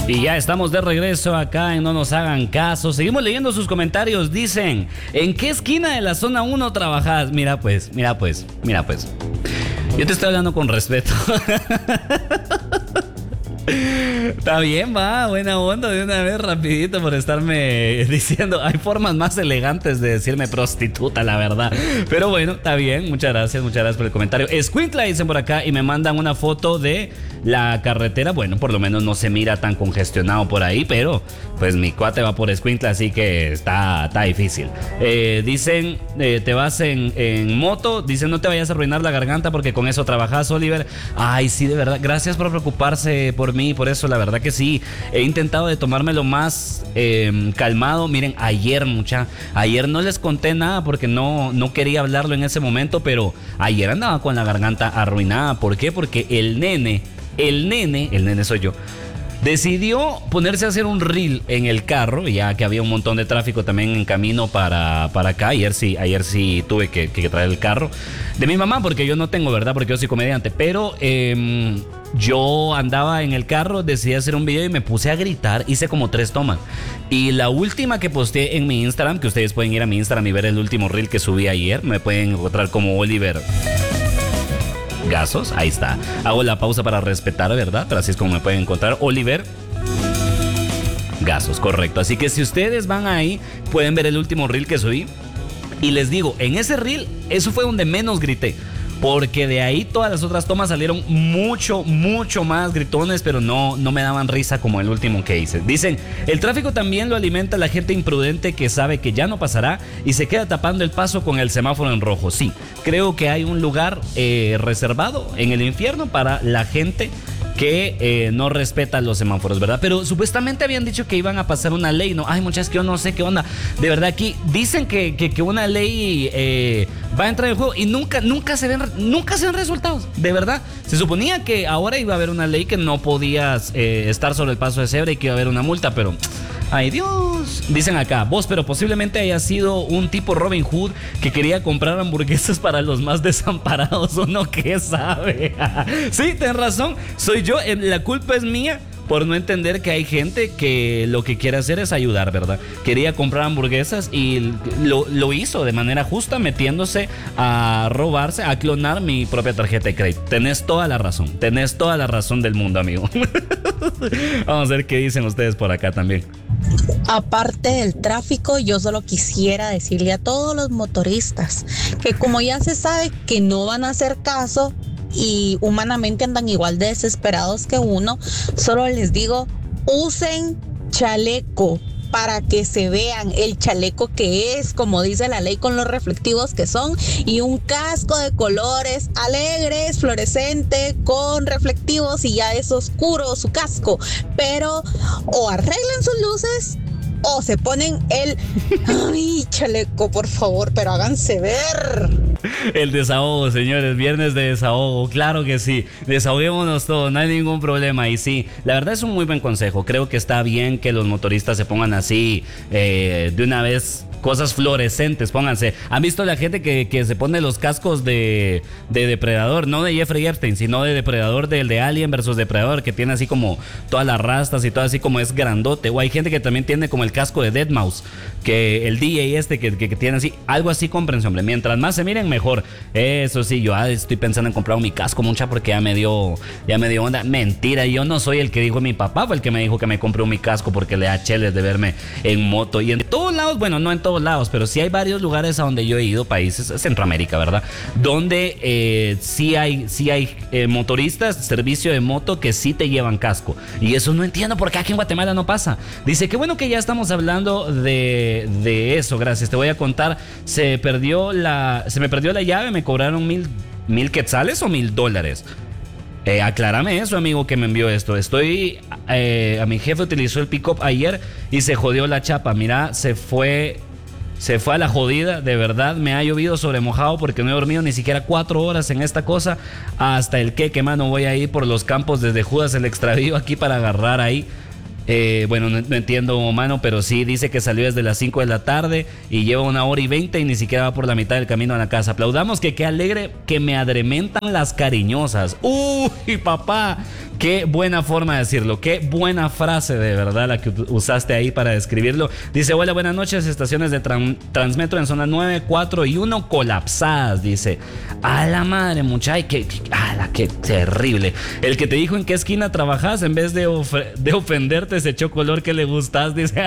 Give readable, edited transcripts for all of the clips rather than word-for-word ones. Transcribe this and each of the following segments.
Y ya estamos de regreso acá en No Nos Hagan Caso. Seguimos leyendo sus comentarios. Dicen, ¿en qué esquina de la zona 1 trabajas? Mira pues. Yo te estoy hablando con respeto. Está bien, va, buena onda de una vez rapidito por estarme diciendo. Hay formas más elegantes de decirme prostituta, la verdad. Pero bueno, está bien, muchas gracias por el comentario. Escuincla dicen por acá y me mandan una foto de la carretera. Bueno, por lo menos no se mira tan congestionado por ahí, pero pues mi cuate va por Escuincla, así que está difícil. Dicen, te vas en moto, dicen no te vayas a arruinar la garganta porque con eso trabajas, Oliver. Ay, sí, de verdad, gracias por preocuparse por mí, por eso, la verdad que sí, he intentado de tomármelo más calmado. Miren, ayer no les conté nada porque no quería hablarlo en ese momento, pero ayer andaba con la garganta arruinada. ¿Por qué? Porque el nene soy yo, decidió ponerse a hacer un reel en el carro, ya que había un montón de tráfico también en camino para acá. Ayer sí tuve que traer el carro de mi mamá, porque yo no tengo, ¿verdad? Porque yo soy comediante, pero yo andaba en el carro, decidí hacer un video y me puse a gritar, hice como 3 tomas. Y la última que posteé en mi Instagram, que ustedes pueden ir a mi Instagram y ver el último reel que subí ayer, me pueden encontrar como Oliver Gasos, ahí está. Hago la pausa para respetar, ¿verdad? Pero así es como me pueden encontrar, Oliver Gasos, correcto. Así que si ustedes van ahí, pueden ver el último reel que subí. Y les digo, en ese reel, eso fue donde menos grité, porque de ahí todas las otras tomas salieron mucho más gritones, pero no me daban risa como el último que hice. Dicen, el tráfico también lo alimenta la gente imprudente que sabe que ya no pasará y se queda tapando el paso con el semáforo en rojo. Sí, creo que hay un lugar reservado en el infierno para la gente que no respeta los semáforos, ¿verdad? Pero supuestamente habían dicho que iban a pasar una ley, ¿no? Ay, muchachos, que yo no sé qué onda. De verdad, aquí dicen que una ley va a entrar en juego y nunca se ven resultados, de verdad. Se suponía que ahora iba a haber una ley que no podías estar sobre el paso de cebra y que iba a haber una multa, pero... ¡ay, Dios! Dicen acá, vos, pero posiblemente haya sido un tipo Robin Hood que quería comprar hamburguesas para los más desamparados, ¿o no? ¿Qué sabe? Sí, tenés razón, soy yo, la culpa es mía por no entender que hay gente que lo que quiere hacer es ayudar, ¿verdad? Quería comprar hamburguesas y lo hizo de manera justa, metiéndose a robarse, a clonar mi propia tarjeta de crédito. Tenés toda la razón del mundo, amigo. Vamos a ver qué dicen ustedes por acá también. Aparte del tráfico, yo solo quisiera decirle a todos los motoristas que como ya se sabe que no van a hacer caso y humanamente andan igual de desesperados que uno, solo les digo, usen chaleco para que se vean el chaleco que es, como dice la ley, con los reflectivos que son, y un casco de colores alegres, fluorescente, con reflectivos, y ya es oscuro su casco, pero o arreglan sus luces o se ponen el ay, chaleco, por favor, pero háganse ver. El desahogo, señores, viernes de desahogo, claro que sí, desahoguémonos todos, no hay ningún problema. Y sí, la verdad es un muy buen consejo. Creo que está bien que los motoristas se pongan así de una vez, cosas fluorescentes, pónganse. ¿Han visto la gente que se pone los cascos de depredador? No de Jeffrey Epstein, sino de depredador, del de Alien versus Depredador, que tiene así como todas las rastas y todo así como es grandote. O hay gente que también tiene como el casco de Deadmau5, que el DJ que tiene así, algo así, cómprense, hombre. Mientras más se miren, mejor. Eso sí, yo estoy pensando en comprar mi casco, mucha, porque ya me dio onda. Mentira, yo no soy el que dijo, mi papá fue el que me dijo que me compré mi casco porque le da cheles de verme en moto. Y en todos lados, bueno, no en todos lados, pero sí hay varios lugares a donde yo he ido, países, Centroamérica, ¿verdad? Donde sí hay motoristas, servicio de moto, que sí te llevan casco. Y eso no entiendo por qué aquí en Guatemala no pasa. Dice, qué bueno que ya estamos hablando de eso, gracias. Te voy a contar, se me perdió la llave, me cobraron $1,000 quetzales o $1,000. Aclárame eso, amigo, que me envió esto. A mi jefe utilizó el pick-up ayer y se jodió la chapa. Mira, se fue a la jodida, de verdad. Me ha llovido sobre mojado porque no he dormido ni siquiera 4 horas en esta cosa. Hasta el que mano, voy a ir por los campos desde Judas el Extravío aquí para agarrar ahí Bueno, no entiendo, mano, pero sí dice que salió desde las 5 de la tarde y lleva 1 hora y 20 y ni siquiera va por la mitad del camino a la casa. Aplaudamos, que qué alegre que me adrementan las cariñosas. Uy, papá, qué buena forma de decirlo, qué buena frase de verdad la que usaste ahí para describirlo. Dice, hola, buenas noches, estaciones de Transmetro en zona 9, 4 y 1 colapsadas, dice. A la madre, muchacha, qué terrible. El que te dijo en qué esquina trabajas, en vez de ofenderte, se echó color que le gustas, dice.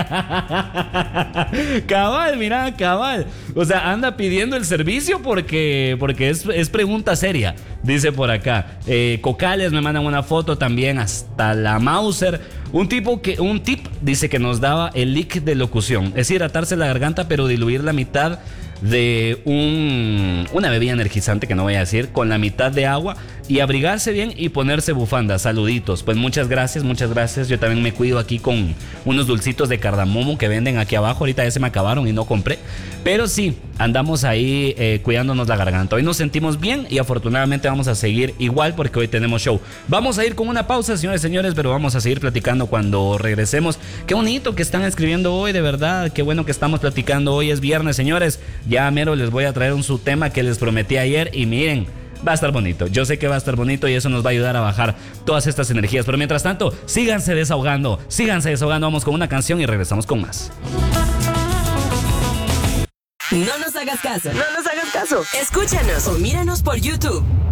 Cabal, mira, cabal. O sea, anda pidiendo el servicio porque es pregunta seria, dice por acá. Cocales me mandan una foto también, hasta la Mauser. Un tip dice que nos daba el lick de locución, es hidratarse la garganta pero diluir la mitad de una bebida energizante, que no voy a decir, con la mitad de agua y abrigarse bien y ponerse bufanda. Saluditos. Pues muchas gracias. Yo también me cuido aquí con unos dulcitos de cardamomo que venden aquí abajo. Ahorita ya se me acabaron y no compré, pero sí, andamos ahí cuidándonos la garganta. Hoy nos sentimos bien y afortunadamente vamos a seguir igual porque hoy tenemos show. Vamos a ir con una pausa, señores, pero vamos a seguir platicando cuando regresemos. Qué bonito que están escribiendo hoy, de verdad. Qué bueno que estamos platicando. Hoy es viernes, señores. Ya mero les voy a traer su tema que les prometí ayer y miren, va a estar bonito. Yo sé que va a estar bonito y eso nos va a ayudar a bajar todas estas energías. Pero mientras tanto, síganse desahogando. Vamos con una canción y regresamos con más. No nos hagas caso. Escúchanos o míranos por YouTube.